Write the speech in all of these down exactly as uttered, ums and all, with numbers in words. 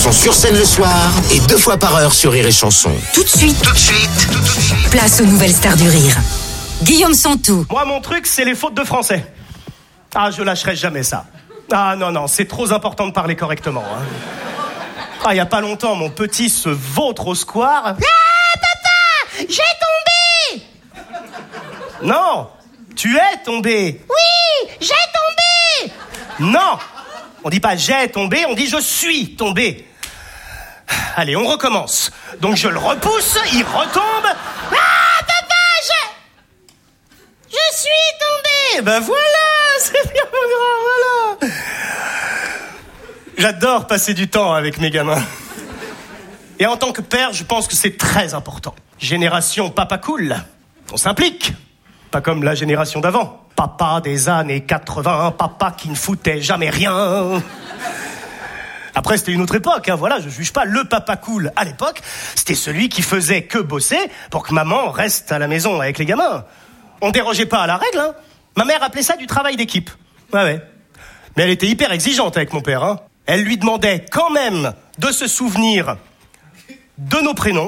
sont sur scène le soir et deux fois par heure sur Rire et Chanson. Tout de suite, Tout de suite, tout de suite. place aux nouvelles stars du rire. Guillaume Santou. Moi, mon truc, c'est les fautes de français. Ah, je lâcherai jamais ça. Ah non, non, c'est trop important de parler correctement. Hein. Ah, il y a pas longtemps, mon petit se vautre au square. Ah, papa, j'ai tombé. Non, tu es tombé. Oui, j'ai tombé. Non, on dit pas j'ai tombé, on dit je suis tombé. Allez, on recommence. Donc je le repousse, il retombe. Ah, papa, je... Je suis tombé. Eh ben voilà, c'est bien mon grand, voilà. J'adore passer du temps avec mes gamins. Et en tant que père, je pense que c'est très important. Génération papa cool, on s'implique. Pas comme la génération d'avant. Papa des années quatre-vingts, papa qui ne foutait jamais rien. Après, c'était une autre époque, hein, voilà, je juge pas. Le papa cool, à l'époque, c'était celui qui faisait que bosser pour que maman reste à la maison avec les gamins. On dérogeait pas à la règle, hein. Ma mère appelait ça du travail d'équipe. Ouais, ouais. Mais elle était hyper exigeante avec mon père, hein. Elle lui demandait quand même de se souvenir de nos prénoms.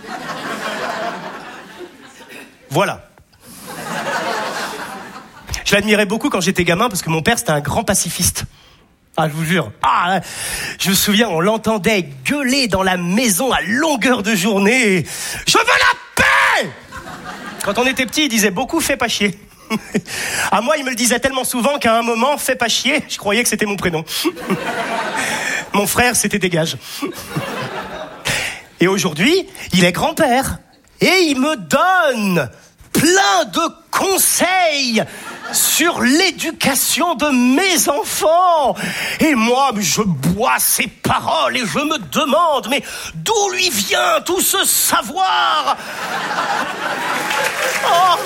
Voilà. Je l'admirais beaucoup quand j'étais gamin parce que mon père, c'était un grand pacifiste. Ah, je vous jure. Ah, je me souviens, on l'entendait gueuler dans la maison à longueur de journée. Je veux la paix! Quand on était petit, il disait beaucoup « fais pas chier ». À moi, il me le disait tellement souvent qu'à un moment, « fais pas chier », je croyais que c'était mon prénom. Mon frère, c'était dégage. Et aujourd'hui, il est grand-père. Et il me donne plein de conseils sur l'éducation de mes enfants. Et moi, je bois ses paroles et je me demande, mais d'où lui vient tout ce savoir? Oh,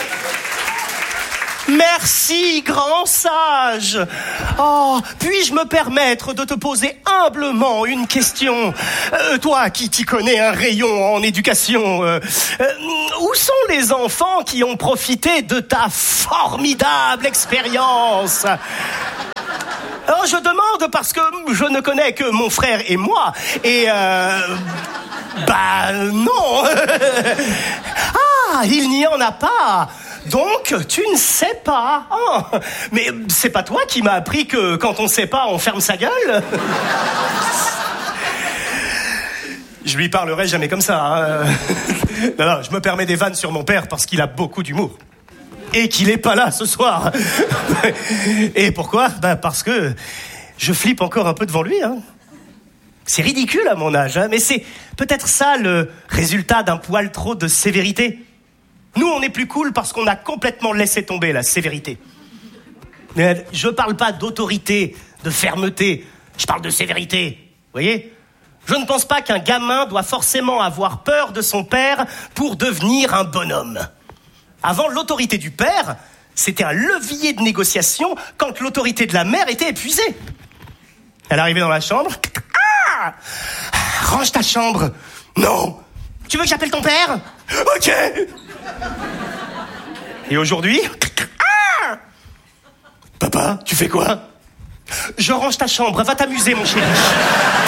merci, grand sage. Oh, puis-je me permettre de te poser humblement une question? euh, Toi qui t'y connais un rayon en éducation, euh, euh, où sont les enfants qui ont profité de ta formidable expérience? Alors je demande parce que je ne connais que mon frère et moi. Et euh... Bah non. Ah, il n'y en a pas. Donc, tu ne sais pas. Oh, mais c'est pas toi qui m'as appris que quand on sait pas, on ferme sa gueule? Je lui parlerai jamais comme ça. Hein. Non, non, je me permets des vannes sur mon père parce qu'il a beaucoup d'humour. Et qu'il est pas là ce soir. Et pourquoi? Ben parce que je flippe encore un peu devant lui. Hein. C'est ridicule à mon âge, hein, mais c'est peut-être ça le résultat d'un poil trop de sévérité. Nous, on est plus cool parce qu'on a complètement laissé tomber la sévérité. Mais je parle pas d'autorité, de fermeté. Je parle de sévérité. Vous voyez? Je ne pense pas qu'un gamin doit forcément avoir peur de son père pour devenir un bonhomme. Avant, l'autorité du père, c'était un levier de négociation quand l'autorité de la mère était épuisée. Elle arrivait dans la chambre. Ah! Range ta chambre. Non. Tu veux que j'appelle ton père? Ok. Et aujourd'hui? Ah! Papa, tu fais quoi? Je range ta chambre, va t'amuser mon chéri.